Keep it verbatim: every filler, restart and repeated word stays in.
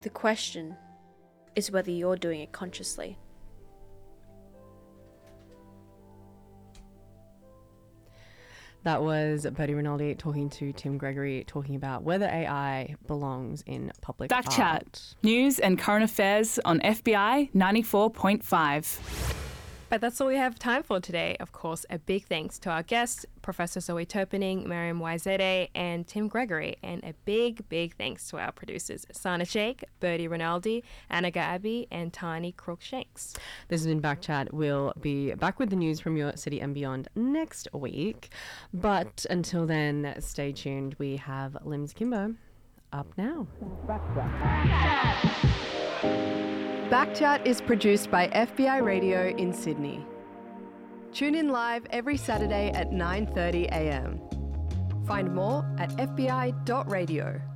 The question is whether you're doing it consciously. That was Bertie Rinaldi talking to Tim Gregory, talking about whether A I belongs in public Back art. Chat. News and current affairs on F B I ninety-four point five. But that's all we have time for today. Of course, a big thanks to our guests, Professor Zoe Turpening, Mariam Waizede, and Tim Gregory. And a big, big thanks to our producers, Sana Sheikh, Bertie Rinaldi, Anna Gaabi, and Tani Crookshanks. This has been Back Chat. We'll be back with the news from your city and beyond next week. But until then, stay tuned. We have Limbs Kimbo up now. Backchat is produced by F B I Radio in Sydney. Tune in live every Saturday at nine thirty a m. Find more at f b i dot radio.